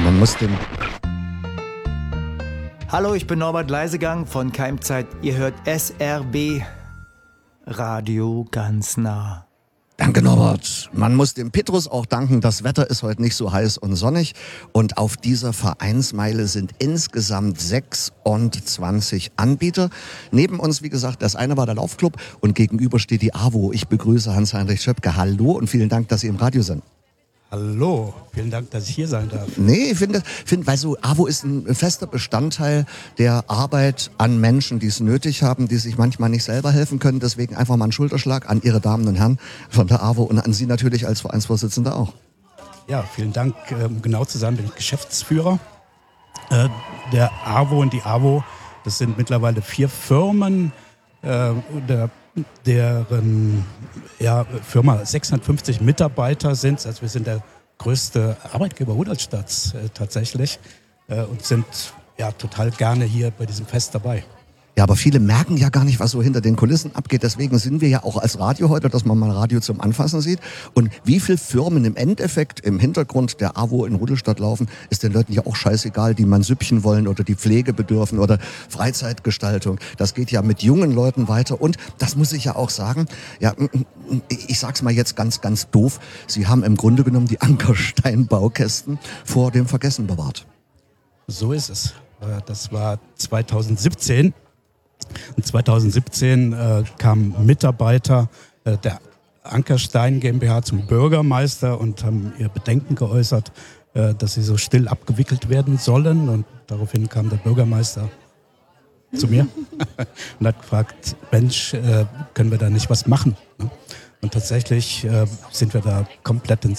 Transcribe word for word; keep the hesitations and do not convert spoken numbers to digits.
Man muss den... Hallo, ich bin Norbert Leisegang von Keimzeit. Ihr hört S R B Radio ganz nah. Danke, Norbert. Man muss dem Petrus auch danken. Das Wetter ist heute nicht so heiß und sonnig. Und auf dieser Vereinsmeile sind insgesamt sechsundzwanzig Anbieter. Neben uns, wie gesagt, das eine war der Laufclub und gegenüber steht die AWO. Ich begrüße Hans-Heinrich Schöpke. Hallo und vielen Dank, dass Sie im Radio sind. Hallo, vielen Dank, dass ich hier sein darf. Nee, ich finde, find, weil so AWO ist ein fester Bestandteil der Arbeit an Menschen, die es nötig haben, die sich manchmal nicht selber helfen können. Deswegen einfach mal einen Schulterschlag an Ihre Damen und Herren von der AWO und an Sie natürlich als Vereinsvorsitzender auch. Ja, vielen Dank. Um genau zu sein, bin ich Geschäftsführer äh, der AWO und die AWO. Das sind mittlerweile vier Firmen, äh, der deren ja, Firma sechshundertfünfzig Mitarbeiter sind. Also wir sind der größte Arbeitgeber Rudolstadts äh, tatsächlich äh, und sind ja total gerne hier bei diesem Fest dabei. Ja, aber viele merken ja gar nicht, was so hinter den Kulissen abgeht. Deswegen sind wir ja auch als Radio heute, dass man mal Radio zum Anfassen sieht. Und wie viele Firmen im Endeffekt im Hintergrund der AWO in Rudolstadt laufen, ist den Leuten ja auch scheißegal, die man Süppchen wollen oder die Pflege bedürfen oder Freizeitgestaltung. Das geht ja mit jungen Leuten weiter. Und das muss ich ja auch sagen, ja, ich sag's mal jetzt ganz, ganz doof. Sie haben im Grunde genommen die Ankerstein-Baukästen vor dem Vergessen bewahrt. So ist es. Das war zweitausendsiebzehn. Und zweitausendsiebzehn äh, kamen Mitarbeiter äh, der Ankerstein GmbH zum Bürgermeister und haben ihr Bedenken geäußert, äh, dass sie so still abgewickelt werden sollen. Und daraufhin kam der Bürgermeister zu mir und hat gefragt, Mensch, äh, können wir da nicht was machen? Und tatsächlich äh, sind wir da komplett ins